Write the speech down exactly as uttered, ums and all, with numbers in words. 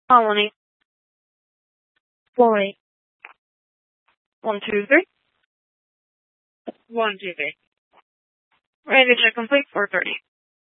Colony. Floyd. One, two, three. One, two, three. Ready to check complete. four thirty.